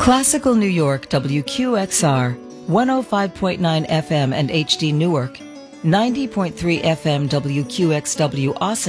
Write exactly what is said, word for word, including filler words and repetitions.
Classical New York W Q X R, one oh five point nine F M and H D Newark, ninety point three F M W Q X W Austin.